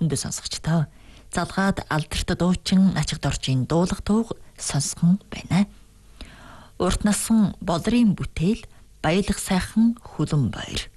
өргөдөндөө сонсогчдоо. Залгаад алдарт дуучин ачиг доржийн дуулах тууг сонсгон байна. Урт насан болрын бүтээл баялаг сайхан хүлэн баяр.